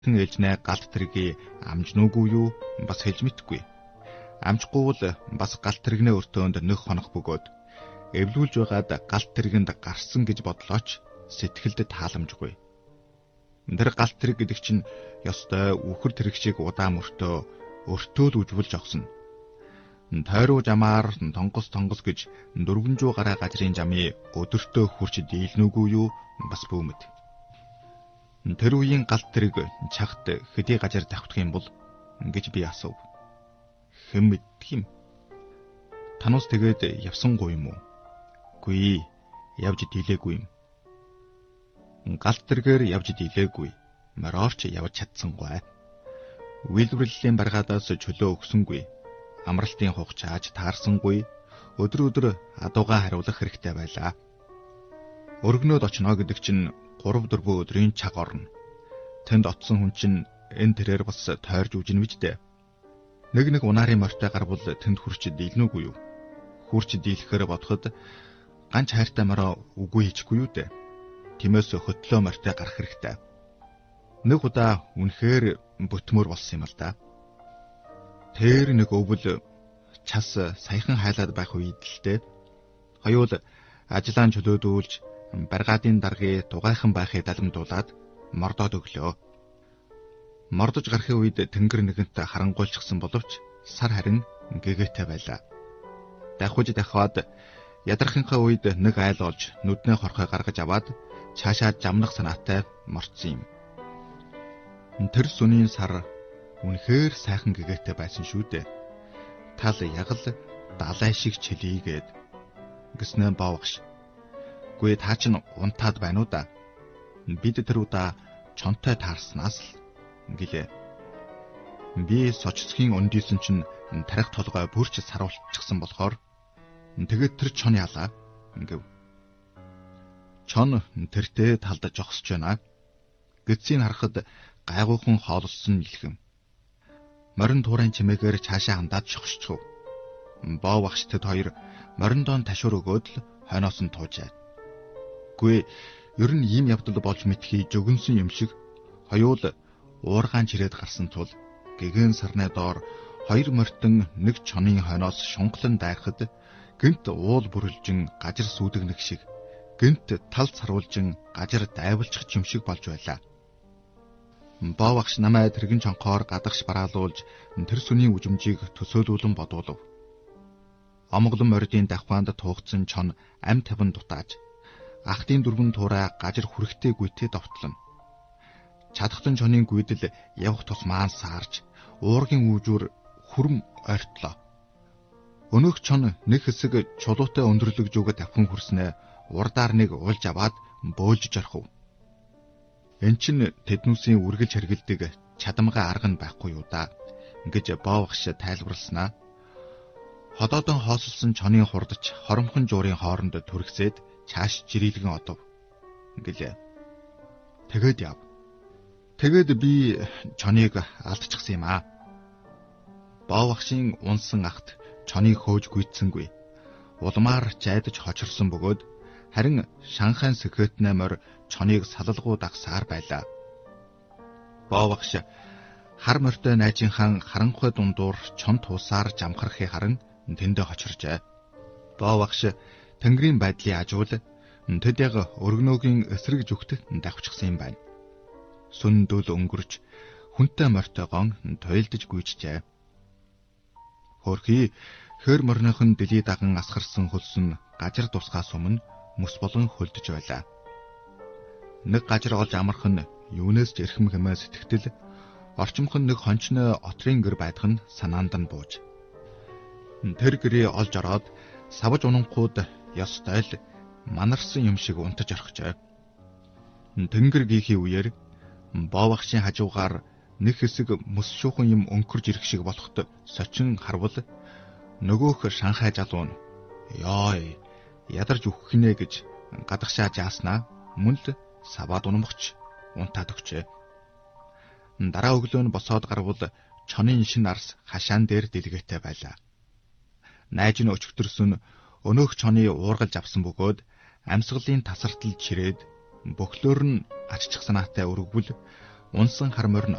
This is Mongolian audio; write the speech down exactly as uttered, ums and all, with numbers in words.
Тэн ээлжнээ галт тэргийг амжнуугүй юу бас хэлж мэдгүй. Амжихгүй бол бас галт тэрэгнээ өртөөнд нөх хонох бөгөөд эвлүүлж байгаад галт тэрэгэнд гарсан гэж бодлооч сэтгэлд тааламжгүй. Тэр галт тэрэг гэдэг чинь ёстой үхэр тэрэг шиг удаан мөртөө өртөөл үжвэлж огсно. Тойруу жамаар тонгос тонгос гэж дөрвөнжүү гараа гажрын жамыг өдөртөө хурч дийлнүүгүй юу бас бөөмөд. Тэр үеийн галт тэрэг чагт хэдий гажар давхдах юм бол гэж би асуув. Хэн мэддэг юм? Танус тэгээд явсангүй юм уу? Үгүй, явж дийлээгүй юм. Галт тэргээр явж дийлээгүй. Морорч явж чадсангүй. Үйлдвэрлэлийн баргаадаас чөлөө өгсөнгүй. Амралтын хугацааж таарсангүй. Өдөр өдөр адуугаа хариулах хэрэгтэй байлаа. Өргөнөөд очно гэдэг чинь гурав дөрвөн өдрийн цаг орно. Тэнд оцсон хүн чинь энэ тэрээр бас тойрж үжин виждэ. Нэг нэг унаарын морьтой гарбал тэнд хурч дийлнүүгүй юу? Хурч дийлэхээр бодоход ганц хайртай мороо үгүй хийчихгүй юу дээ. Тиймээс хөтлөө морьтой гарах хэрэгтэй. Нэг удаа үнэхээр бүтмөр болсон юм л да. Тэр нэг өвөл час саяхан хайлаад байх үед л дээ. Хоёул ажлаан чөлөөдүүлж баргаадын даргыг дугайхан байхыг даламдуулаад мордоод өглөө. Мордож гарахын үед тэнгэр нэгэнт харангуйлчихсан боловч сар харин гэгээтэй байлаа. Дахиж дахиад ядрахынхаа үед нэг айл олж нүднээ хорхой гаргаж аваад цаашаа жамнах санаатай морцсон юм. Тэр сүнийн сар үнэхээр сайхан гэгээтэй байсан шүү дээ. Тал яг л далай шиг чилийгээд гэснээр боовгш. Гүй та чинь унтаад байна уу да? Бид тэр удаа чонтой таарснаас л гэлээ. Би сочсхийн өндийсэн чинь тарих толгой бүрч саруулчихсан болохоор тэгээд тэр чон ялаа гэв. Чон тэртээ талдаж жогсож байна. Гэцийг харахад гайгуухан хооллсон илхэм. Морин туурын чимээгээр цаашаа хандаад шогшчихв. Боо багш тэд хоёр мориндоон ташуур өгөөд л хойноос нь туужээ. Гүй ер нь ийм явдал болж мэдхий жөгөнсөн юм шиг хоёул уургаан чирээд гарсан тул гэгэн сарны доор хоёр морьтон нэг чонын хойноос шунхлан дайрахад гэнт уул бүрлжин гажир сүйдэгнэх шиг гэнт тал царуулжин гажир дайвалчих юм шиг болж байлаа. Боо багш намайг тэрэгэн чонхоор гадагш бараалуулж тэр сүний үжимжийг төсөөлүүлэн бодуулав. Омглон моридын давхаанд туухцсан чон ам таван дутааж ахтын дөрвөн туурай гажир хүрэхтэй гүйтэй довтлон. Чадхтан чонын гүйдэл явах тус маань саарж уургийн үүжүүр хүрм ойртлоо. Өнөөх чон нэг хэсэг чулуутай өндөрлөгж өгöd давхан хүрснээ урдаар нэг уулж аваад бөөлж жархав. Эн чин тэднүүсийн үргэлж хэргэлдэг чадамгай арга нь байхгүй юу да гэж боовгш тайлбарласнаа. Ходоодон хоосолсон чонын хурдч хоромхон жуурын хооронд түргсээд чааш жирэлгэн одов гэлээ. Тэгээд яв. Тэгээд би чоныг алдчихсан юм аа. Боовгшийн унсан ахт чоныг хөөж гүйцсэнгүй. Улмаар жайдаж хочирсон бөгөөд харин Шанхайн секретнэ морь чоныг салалгуу дагсаар байлаа. Боовгш хар морьтой найжинхан харанхуй дундуур чон туусаар жамхарахыг харан тэндэ хочирчээ. Боовгш Тэнгэрийн байдлыг ажуул тэд яг өргөнөөгийн эсрэг зүгт давхчихсан юм байна. Сүндөл өнгөрч хүнтэй морьтойгон туйлдж гүйчжээ. Хөрхий хэр морныхон дэлий даган асгарсан хөлсөн гажир тусгаас өмнө мөс болон хөлдөж байлаа. Нэг гажир олж амарх нь юунаас ч эрхэм хэмээн сэтгэл орчимхон нэг хончны отрын гэр байдах нь санаанд нь бууж. Тэр гэрээ олж ороод савж унанхууд ёстой л манарсан юм шиг унтаж орхижээ. Тэнгэр гихий үеэр боовгшийн хажуугаар нэг хэсэг мөс шуухан юм өнгөрж ирэх шиг болоход сочин харвал нөгөөх Шанхай залуу нь ёо ядарч үхэх нэ гэж гадагшаа жааснаа мөн л саваад унамгч унтаад өгчээ. Дараа өглөө нь босоод гарвал чонын шин арс хашаан дээр дэлгээтэй байлаа. Найж нь өчигдөрсөн өнөөх чоны уургалж авсан бөгөөд амьсгалын тасартал чирээд бөхлөөр нь аччих санаатай өргөвөл унсан хар морин